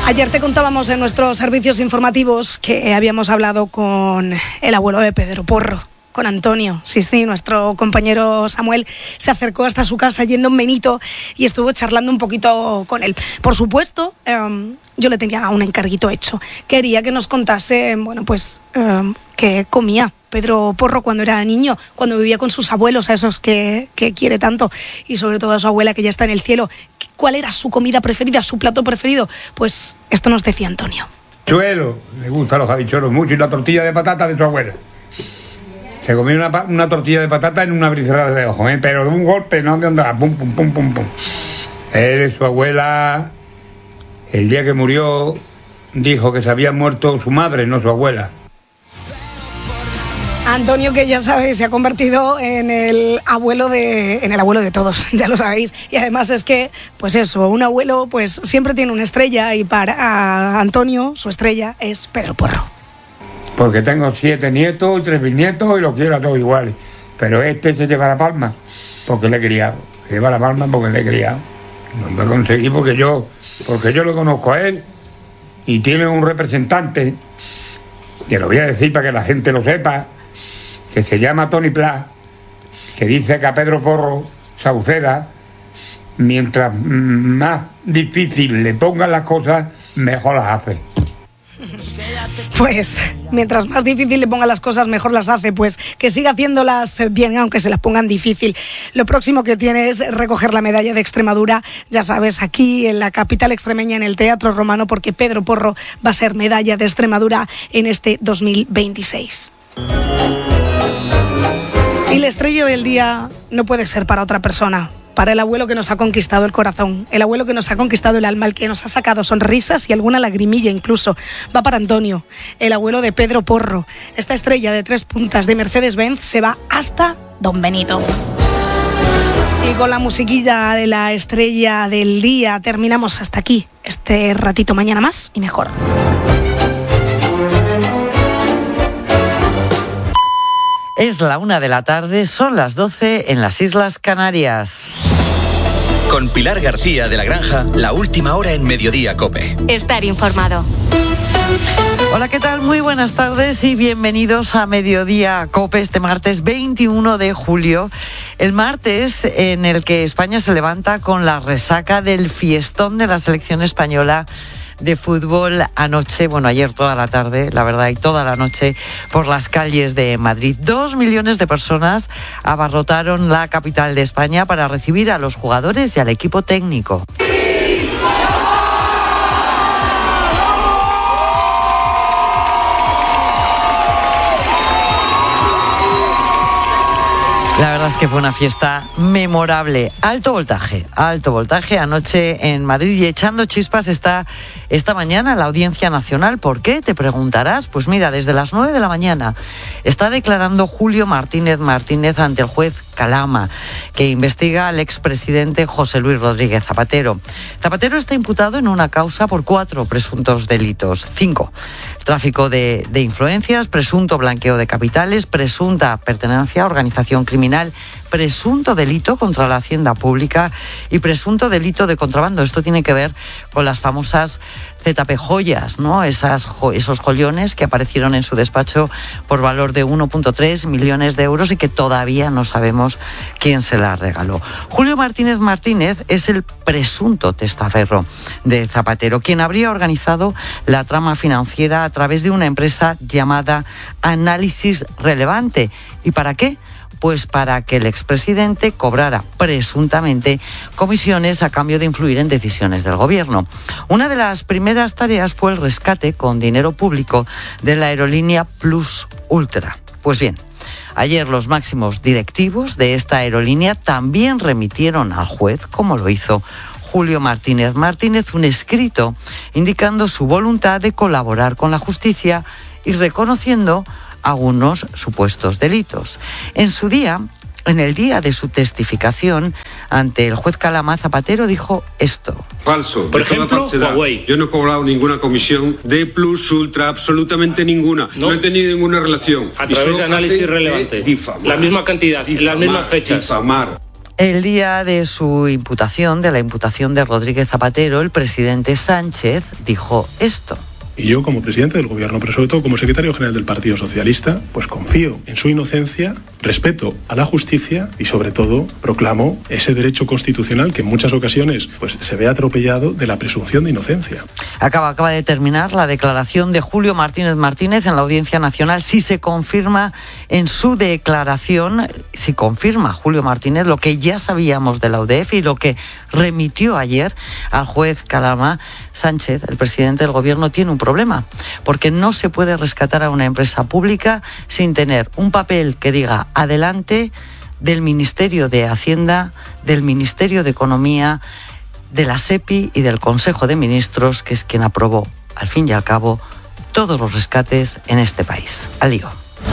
Ayer te contábamos en nuestros servicios informativos que habíamos hablado con el abuelo de Pedro Porro, con Antonio. Sí, nuestro compañero Samuel se acercó hasta su casa yendo en Benito y estuvo charlando un poquito con él. Por supuesto, yo le tenía un encarguito hecho. Quería que nos contase, qué comía Pedro Porro cuando era niño, cuando vivía con sus abuelos, a esos que quiere tanto, y sobre todo a su abuela que ya está en el cielo. ¿Cuál era su comida preferida, su plato preferido? Pues esto nos decía Antonio. Chuelo, le gustan los habichuelos mucho, y la tortilla de patata de su abuela. Se comía una tortilla de patata en una brizada de ojo, pero de un golpe, no de onda, pum, pum, pum, pum, pum. Su abuela, el día que murió, dijo que se había muerto su madre, no su abuela. Antonio, que ya sabéis, se ha convertido en el abuelo de todos, ya lo sabéis. Y además es que, un abuelo siempre tiene una estrella, y para Antonio su estrella es Pedro Porro. Porque tengo 7 nietos y 3 bisnietos y los quiero a todos iguales. Pero se lleva la palma porque le he criado. Se lleva la palma porque le he criado. No lo conseguí porque yo lo conozco a él y tiene un representante, que lo voy a decir para que la gente lo sepa, que se llama Tony Pla, que dice que a Pedro Porro Sauceda, mientras más difícil le pongan las cosas, mejor las hace. Pues mientras más difícil le pongan las cosas, mejor las hace. Pues que siga haciéndolas bien, aunque se las pongan difícil. Lo próximo que tiene es recoger la medalla de Extremadura, ya sabes, aquí en la capital extremeña, en el Teatro Romano, porque Pedro Porro va a ser medalla de Extremadura en este 2026. Y la estrella del día no puede ser para otra persona. Para el abuelo que nos ha conquistado el corazón, el abuelo que nos ha conquistado el alma, el que nos ha sacado sonrisas y alguna lagrimilla incluso. Va para Antonio, el abuelo de Pedro Porro. Esta estrella de 3 puntas de Mercedes-Benz se va hasta Don Benito. Y con la musiquilla de la estrella del día terminamos hasta aquí este ratito. Mañana más y mejor. Es la 1 de la tarde, son las 12 en las Islas Canarias. Con Pilar García de la Granja, la última hora en Mediodía COPE. Estar informado. Hola, ¿qué tal? Muy buenas tardes y bienvenidos a Mediodía COPE este martes 21 de julio. El martes en el que España se levanta con la resaca del fiestón de la selección española de fútbol ayer toda la tarde, la verdad, y toda la noche por las calles de Madrid. 2 millones de personas abarrotaron la capital de España para recibir a los jugadores y al equipo técnico. La verdad es que fue una fiesta memorable. Alto voltaje anoche en Madrid, y echando chispas está esta mañana la Audiencia Nacional. ¿Por qué? Te preguntarás. Pues mira, desde las 9 de la mañana está declarando Julio Martínez ante el juez Calama, que investiga al expresidente José Luis Rodríguez Zapatero. Zapatero está imputado en una causa por 4 presuntos delitos. 5. Tráfico de influencias, presunto blanqueo de capitales, presunta pertenencia a organización criminal, presunto delito contra la hacienda pública y presunto delito de contrabando. Esto tiene que ver con las famosas ZP joyas, ¿no? Esos joyones que aparecieron en su despacho por valor de 1,3 millones de euros y que todavía no sabemos quién se las regaló. Julio Martínez es el presunto testaferro de Zapatero, quien habría organizado la trama financiera a través de una empresa llamada Análisis Relevante. ¿Y para qué? Pues para que el expresidente cobrara presuntamente comisiones a cambio de influir en decisiones del gobierno. Una de las primeras tareas fue el rescate con dinero público de la aerolínea Plus Ultra. Pues bien, ayer los máximos directivos de esta aerolínea también remitieron al juez, como lo hizo Julio Martínez, un escrito indicando su voluntad de colaborar con la justicia y reconociendo algunos supuestos delitos. En su día, en el día de su testificación ante el juez Calama, Zapatero dijo esto. Falso. Por ejemplo, Huawei. Yo no he cobrado ninguna comisión de Plus Ultra, absolutamente ninguna. No he tenido ninguna relación. A través de Análisis Relevante. Difamar, la misma cantidad, las mismas fechas. Difamar. El día de su imputación, de la imputación de Rodríguez Zapatero, el presidente Sánchez dijo esto. Y yo, como presidente del gobierno, pero sobre todo como secretario general del Partido Socialista, pues confío en su inocencia, respeto a la justicia y, sobre todo, proclamo ese derecho constitucional que en muchas ocasiones pues, se ve atropellado de la presunción de inocencia. Acaba de terminar la declaración de Julio Martínez Martínez en la Audiencia Nacional. Si se confirma en su declaración, si confirma Julio Martínez lo que ya sabíamos de la UDF y lo que remitió ayer al juez Calama, Sánchez, el presidente del gobierno, tiene un problema, porque no se puede rescatar a una empresa pública sin tener un papel que diga adelante del Ministerio de Hacienda, del Ministerio de Economía, de la SEPI y del Consejo de Ministros, que es quien aprobó, al fin y al cabo, todos los rescates en este país. Al lío.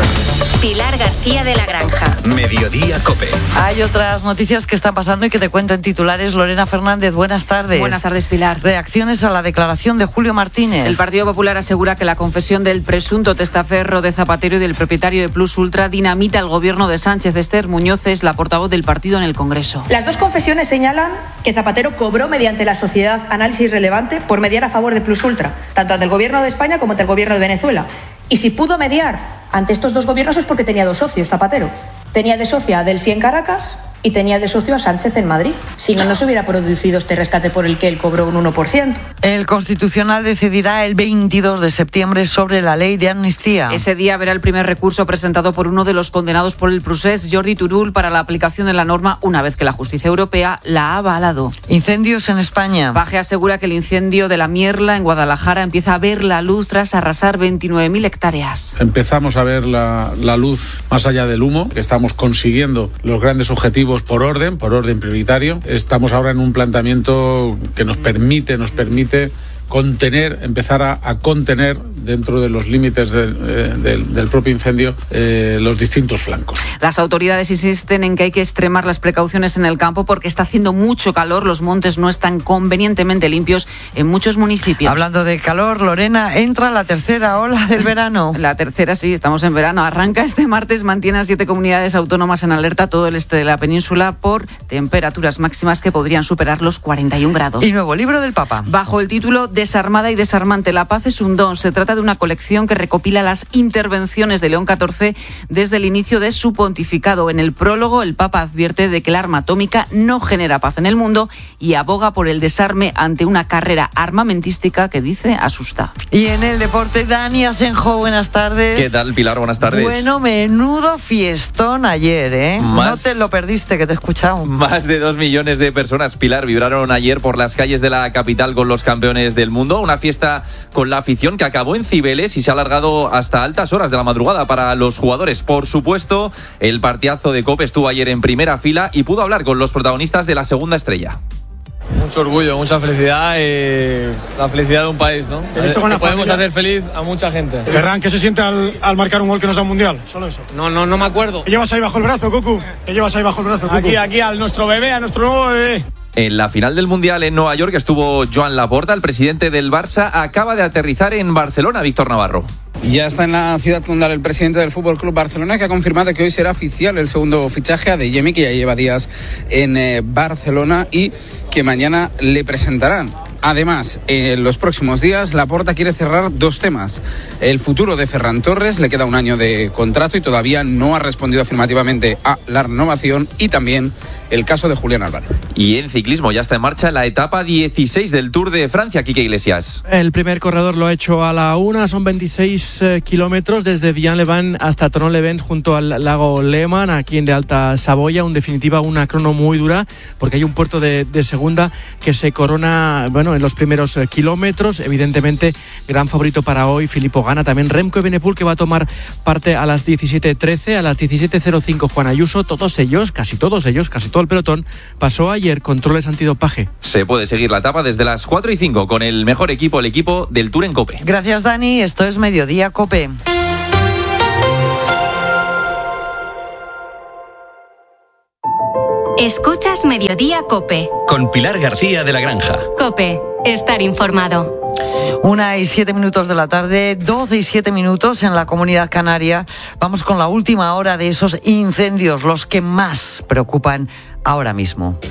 Pilar García de la Granja. Mediodía COPE. Hay otras noticias que están pasando y que te cuento en titulares. Lorena Fernández, buenas tardes. Buenas tardes, Pilar. Reacciones a la declaración de Julio Martínez. El Partido Popular asegura que la confesión del presunto testaferro de Zapatero y del propietario de Plus Ultra dinamita el gobierno de Sánchez. Esther Muñoz es la portavoz del partido en el Congreso. Las dos confesiones señalan que Zapatero cobró mediante la sociedad Análisis Relevante por mediar a favor de Plus Ultra, tanto ante el gobierno de España como ante el gobierno de Venezuela. Y si pudo mediar ante estos dos gobiernos es porque tenía dos socios, Zapatero. Tenía de socia a Delcy en Caracas y tenía de socio a Sánchez en Madrid. Si no, no se hubiera producido este rescate por el que él cobró un 1%. El Constitucional decidirá el 22 de septiembre sobre la ley de amnistía. Ese día verá el primer recurso presentado por uno de los condenados por el procés, Jordi Turull, para la aplicación de la norma una vez que la justicia europea la ha avalado. Incendios en España. Paje asegura que el incendio de la Mierla en Guadalajara empieza a ver la luz tras arrasar 29.000 hectáreas. Empezamos a ver la luz más allá del humo, que estamos consiguiendo los grandes objetivos por orden prioritario. Estamos ahora en un planteamiento que nos permite contener, empezar a contener dentro de los límites del propio incendio los distintos flancos. Las autoridades insisten en que hay que extremar las precauciones en el campo porque está haciendo mucho calor, los montes no están convenientemente limpios en muchos municipios. Hablando de calor, Lorena, entra la tercera ola del verano. La tercera, sí, estamos en verano. Arranca este martes, mantiene a 7 comunidades autónomas en alerta, todo el este de la península, por temperaturas máximas que podrían superar los 41 grados. Y nuevo libro del Papa. Bajo el título Desarmada y desarmante, la paz es un don. Se trata de una colección que recopila las intervenciones de León XIV desde el inicio de su pontificado. En el prólogo, el Papa advierte de que el arma atómica no genera paz en el mundo y aboga por el desarme ante una carrera armamentística que dice asusta. Y en el deporte, Dani Asenjo, buenas tardes. ¿Qué tal, Pilar? Buenas tardes. Bueno, menudo fiestón ayer, ¿eh? No te lo perdiste, que te he escuchado. Más de 2 millones de personas, Pilar, vibraron ayer por las calles de la capital con los campeones del mundo. Una fiesta con la afición que acabó en Cibeles y se ha alargado hasta altas horas de la madrugada para los jugadores. Por supuesto, el partidazo de COPE estuvo ayer en primera fila y pudo hablar con los protagonistas de la segunda estrella. Mucho orgullo, mucha felicidad y la felicidad de un país, ¿no? Podemos hacer feliz a mucha gente. Ferran, ¿qué se siente al marcar un gol que nos da un mundial? Solo eso. No me acuerdo. ¿Qué llevas ahí bajo el brazo, Cocu? ¿Qué llevas ahí bajo el brazo, Cocu? Aquí, a nuestro nuevo bebé. En la final del Mundial en Nueva York estuvo Joan Laporta, el presidente del Barça, acaba de aterrizar en Barcelona, Víctor Navarro. Ya está en la ciudad condal el presidente del Fútbol Club Barcelona, que ha confirmado que hoy será oficial el segundo fichaje a Adeyemi, que ya lleva días en Barcelona y que mañana le presentarán. Además, en los próximos días, Laporta quiere cerrar 2 temas. El futuro de Ferran Torres, le queda un año de contrato y todavía no ha respondido afirmativamente a la renovación, y también el caso de Julián Álvarez. Y en ciclismo ya está en marcha la etapa 16 del Tour de Francia, Quique Iglesias. El primer corredor lo ha hecho a la 1, son 26 kilómetros desde Villain-le-Bain hasta Thonon-les-Bains junto al lago Léman, aquí en de Alta Saboya. En definitiva, una crono muy dura porque hay un puerto de segunda que se corona, en los primeros kilómetros. Evidentemente, gran favorito para hoy, Filippo Ganna, también Remco Evenepoel, que va a tomar parte a las 17:13, a las 17:05 Juan Ayuso. Casi todo el pelotón pasó ayer controles antidopaje. Se puede seguir la etapa desde las 4:05 con el mejor equipo, el equipo del Tour en COPE. Gracias, Dani. Esto es Mediodía COPE. Escuchas Mediodía COPE. Con Pilar García de la Granja. COPE. Estar informado. 1:07 de la tarde, 12:07 en la Comunidad Canaria. Vamos con la última hora de esos incendios, los que más preocupan ahora mismo.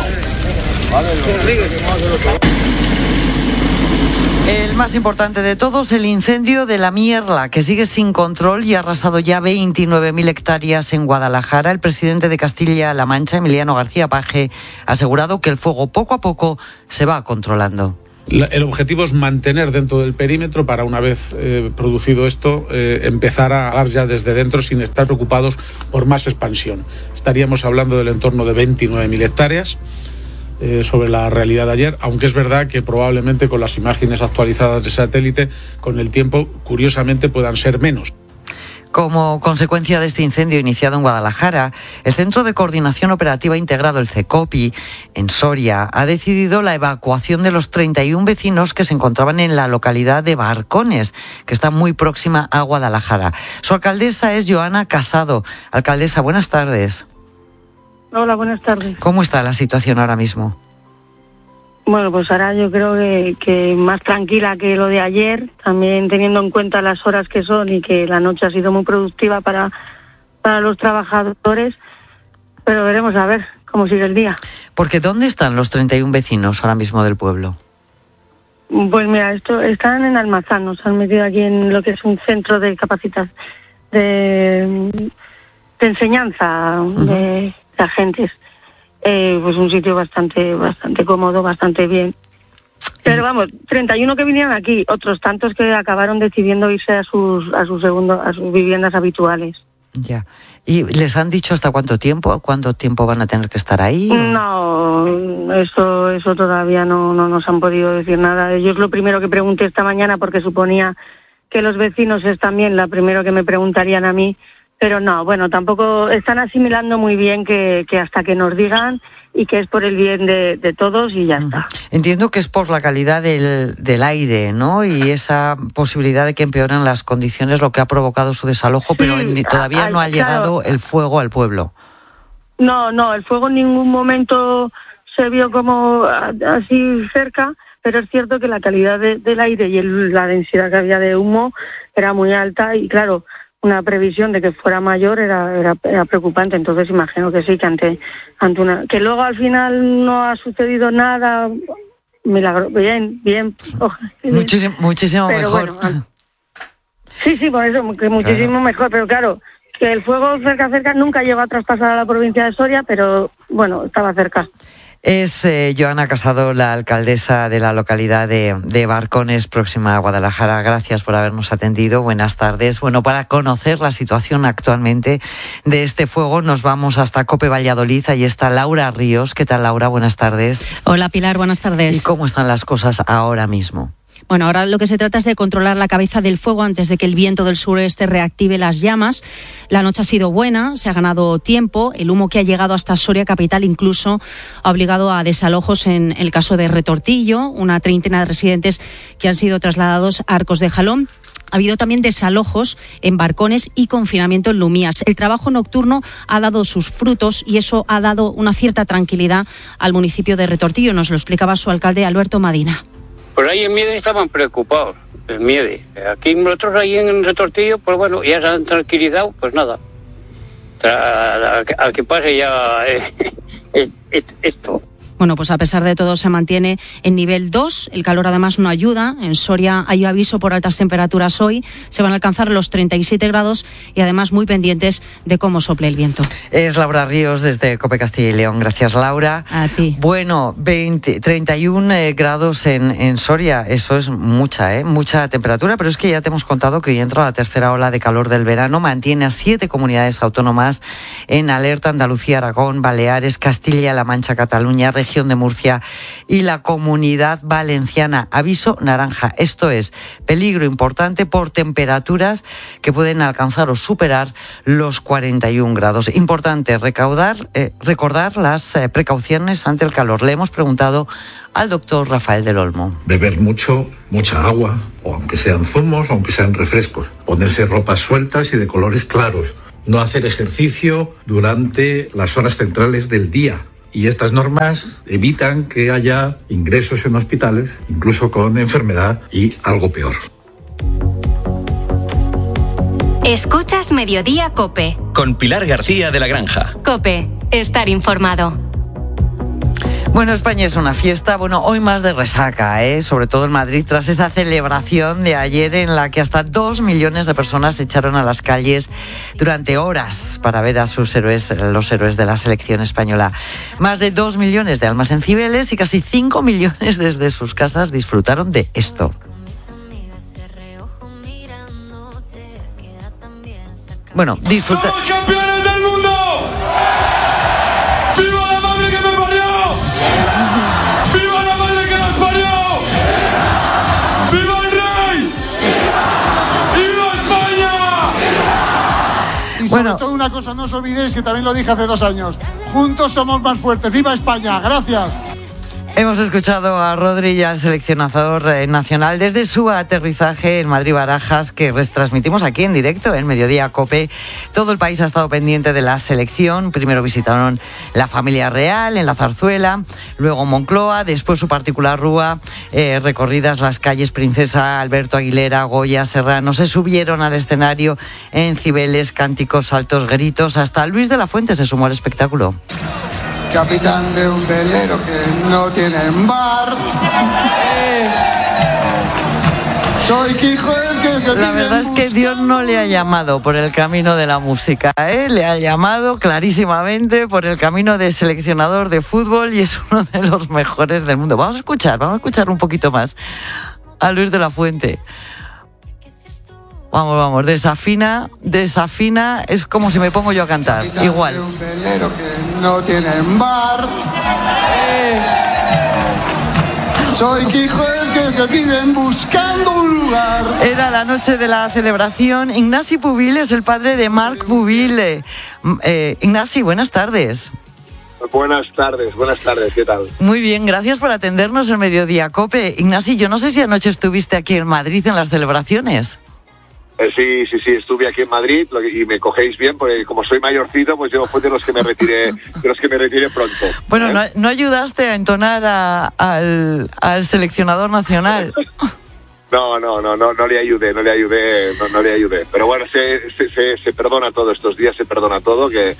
El más importante de todos, el incendio de la Mierla, que sigue sin control y ha arrasado ya 29.000 hectáreas en Guadalajara. El presidente de Castilla-La Mancha, Emiliano García Paje, ha asegurado que el fuego poco a poco se va controlando. El objetivo es mantener dentro del perímetro para, una vez producido esto, empezar a apagar ya desde dentro sin estar preocupados por más expansión. Estaríamos hablando del entorno de 29.000 hectáreas. Sobre la realidad de ayer, aunque es verdad que probablemente con las imágenes actualizadas de satélite, con el tiempo, curiosamente, puedan ser menos. Como consecuencia de este incendio iniciado en Guadalajara, el Centro de Coordinación Operativa Integrado, el CECOPI, en Soria, ha decidido la evacuación de los 31 vecinos que se encontraban en la localidad de Barcones, que está muy próxima a Guadalajara. Su alcaldesa es Joana Casado. Alcaldesa, buenas tardes. Hola, buenas tardes. ¿Cómo está la situación ahora mismo? Bueno, pues ahora yo creo que más tranquila que lo de ayer, también teniendo en cuenta las horas que son y que la noche ha sido muy productiva para los trabajadores, pero veremos a ver cómo sigue el día. Porque ¿dónde están los 31 vecinos ahora mismo del pueblo? Pues mira, están en Almazán, nos han metido aquí en lo que es un centro de capacitación, de enseñanza de agentes, pues un sitio bastante cómodo, bastante bien. Pero vamos, 31 que vinieron aquí, otros tantos que acabaron decidiendo irse a sus viviendas habituales. Ya. ¿Y les han dicho hasta cuánto tiempo van a tener que estar ahí? No, eso todavía no nos han podido decir nada. Yo es lo primero que pregunté esta mañana porque suponía que los vecinos es también la primero que me preguntarían a mí. Pero no, bueno, tampoco están asimilando muy bien que hasta que nos digan y que es por el bien de todos y ya está. Entiendo que es por la calidad del aire, ¿no? Y esa posibilidad de que empeoren las condiciones lo que ha provocado su desalojo, sí, pero todavía no ha llegado el fuego al pueblo. No, el fuego en ningún momento se vio como así cerca, pero es cierto que la calidad del aire y la densidad que había de humo era muy alta y claro, una previsión de que fuera mayor era preocupante, entonces imagino que sí, que ante una... Que luego al final no ha sucedido nada, milagro, bien. Muchísimo pero mejor. Bueno, sí, por eso, que muchísimo mejor, pero claro, que el fuego cerca nunca llegó a traspasar a la provincia de Soria, pero bueno, estaba cerca. Es Joana Casado, la alcaldesa de la localidad de Barcones, próxima a Guadalajara. Gracias por habernos atendido. Buenas tardes. Bueno, para conocer la situación actualmente de este fuego, nos vamos hasta Cope Valladolid. Ahí está Laura Ríos. ¿Qué tal, Laura? Buenas tardes. Hola, Pilar. Buenas tardes. ¿Y cómo están las cosas ahora mismo? Bueno, ahora lo que se trata es de controlar la cabeza del fuego antes de que el viento del sureste reactive las llamas. La noche ha sido buena, se ha ganado tiempo. El humo que ha llegado hasta Soria capital incluso ha obligado a desalojos en el caso de Retortillo, una treintena de residentes que han sido trasladados a Arcos de Jalón. Ha habido también desalojos en Barcones y confinamiento en Lumías. El trabajo nocturno ha dado sus frutos y eso ha dado una cierta tranquilidad al municipio de Retortillo. Nos lo explicaba su alcalde Alberto Madina. Por ahí en Miede estaban preocupados, en Miede. Aquí nosotros ahí en Retortillo, pues bueno, ya se han tranquilizado, pues nada. Al que pase ya esto. Bueno, pues a pesar de todo se mantiene en nivel 2. El calor además no ayuda. En Soria hay aviso por altas temperaturas hoy. Se van a alcanzar los 37 grados y además muy pendientes de cómo sople el viento. Es Laura Ríos desde Cope Castilla y León. Gracias, Laura. A ti. Bueno, 31 grados en Soria. Eso es mucha temperatura, pero es que ya te hemos contado que hoy entra la tercera ola de calor del verano. Mantiene a 7 comunidades autónomas en alerta: Andalucía, Aragón, Baleares, Castilla-La Mancha, Cataluña, Región de Murcia y la Comunidad Valenciana. Aviso naranja, esto es peligro importante por temperaturas que pueden alcanzar o superar los 41 grados. Importante recordar las precauciones ante el calor. Le hemos preguntado al doctor Rafael del Olmo. Beber mucha agua, o aunque sean zumos, aunque sean refrescos. Ponerse ropas sueltas y de colores claros. No hacer ejercicio durante las horas centrales del día. Y estas normas evitan que haya ingresos en hospitales, incluso con enfermedad y algo peor. Escuchas Mediodía COPE. Con Pilar García de la Granja. COPE, estar informado. Bueno, España es una fiesta, hoy más de resaca, sobre todo en Madrid, tras esta celebración de ayer en la que hasta 2 millones de personas se echaron a las calles durante horas para ver a sus héroes, los héroes de la selección española. Más de 2 millones de almas en Cibeles y casi 5 millones desde sus casas disfrutaron de esto. Bueno, disfrutar. ¡Somos campeones del mundo! ¡Viva la madre que me parió! ¡Viva la madre que nos parió! ¡Viva el rey! ¡Viva España! Y sobre todo una cosa, no os olvidéis que también lo dije hace 2 años. Juntos somos más fuertes. ¡Viva España! ¡Gracias! Hemos escuchado a Rodri y al seleccionador nacional desde su aterrizaje en Madrid-Barajas, que retransmitimos aquí en directo en Mediodía COPE. Todo el país ha estado pendiente de la selección. Primero visitaron la familia real en la Zarzuela, luego Moncloa, después su particular rúa, recorridas las calles Princesa, Alberto Aguilera, Goya, Serrano. Se subieron al escenario en Cibeles, cánticos, saltos, gritos. Hasta Luis de la Fuente se sumó al espectáculo. Capitán de un velero que no tiene bar. Soy Quijo el que se La verdad es que Dios no le ha llamado por el camino de la música, le ha llamado clarísimamente por el camino de seleccionador de fútbol y es uno de los mejores del mundo. Vamos a escuchar un poquito más a Luis de la Fuente. Vamos, desafina, es como si me pongo yo a cantar, igual. De un velero que no tiene bar. Soy Quijo el que se viven buscando un lugar. Era la noche de la celebración. Ignasi Pubil es el padre de Marc Pubil. Ignasi, buenas tardes. Buenas tardes, ¿qué tal? Muy bien, gracias por atendernos en Mediodía COPE. Ignasi, yo no sé si anoche estuviste aquí en Madrid en las celebraciones. Sí, estuve aquí en Madrid y me cogéis bien porque como soy mayorcito, pues yo fui de los que me retiré, pronto. Bueno, no ayudaste a entonar al seleccionador nacional. No le ayudé. Pero bueno, se perdona todo estos días, se perdona todo, que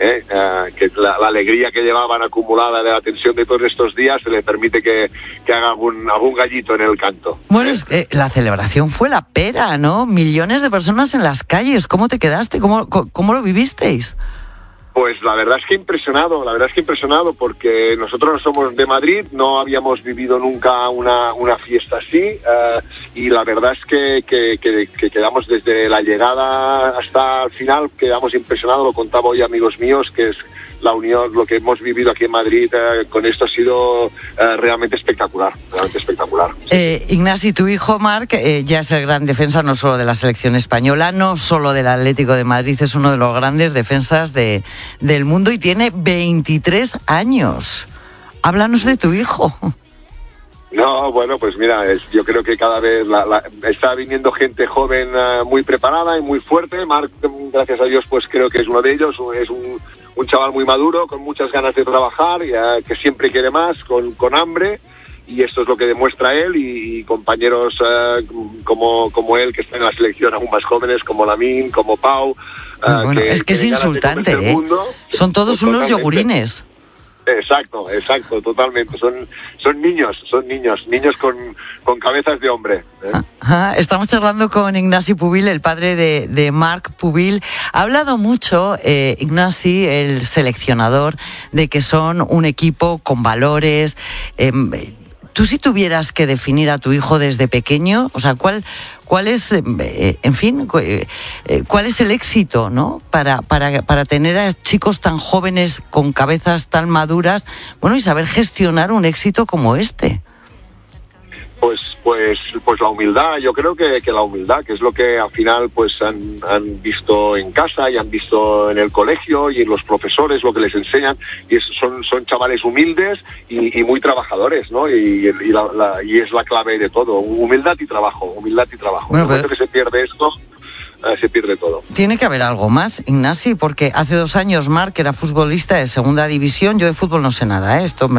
la alegría que llevaban acumulada de la tensión de todos estos días se le permite que haga algún gallito en el canto. Bueno, es que la celebración fue la pera, ¿no? Millones de personas en las calles. ¿Cómo te quedaste? ¿Cómo lo vivisteis? Pues la verdad es que impresionado porque nosotros no somos de Madrid, no habíamos vivido nunca una fiesta así y la verdad es que quedamos desde la llegada hasta el final, quedamos impresionados, lo contaba hoy amigos míos, que es la unión, lo que hemos vivido aquí en Madrid con esto ha sido realmente espectacular. Ignasi, tu hijo Marc ya es el gran defensa no solo de la selección española, no solo del Atlético de Madrid, es uno de los grandes defensas del mundo y tiene 23 años. Háblanos de tu hijo. No, bueno, pues mira, yo creo que cada vez está viniendo gente joven muy preparada y muy fuerte. Marc, gracias a Dios, pues creo que es uno de ellos, es un chaval muy maduro, con muchas ganas de trabajar, que siempre quiere más, con hambre, y esto es lo que demuestra él y compañeros como él, que están en la selección aún más jóvenes, como Lamine, como Pau. Bueno, es que es insultante, son todos unos yogurines. Exacto, totalmente. Son niños con cabezas de hombre. Estamos charlando con Ignasi Pubil, el padre de Marc Pubil. Ha hablado mucho, Ignasi, el seleccionador, de que son un equipo con valores. Tú, si tuvieras que definir a tu hijo desde pequeño, o sea, ¿cuál es, cuál es el éxito, ¿no? Para tener a chicos tan jóvenes con cabezas tan maduras, bueno, y saber gestionar un éxito como este. Pues la humildad, yo creo que la humildad, que es lo que al final pues han visto en casa y han visto en el colegio y en los profesores, lo que les enseñan, y son chavales humildes y muy trabajadores, ¿no? Y es la clave de todo, humildad y trabajo. Bueno, en el momento que se pierde esto, se pierde todo. Tiene que haber algo más, Ignasi, porque hace 2 años Marc era futbolista de segunda división, yo de fútbol no sé nada, esto